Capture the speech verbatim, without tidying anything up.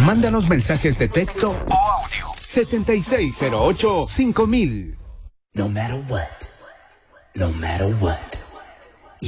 Mándanos mensajes de texto o audio. setenta y seis cero ocho cinco mil. No matter what. No matter what.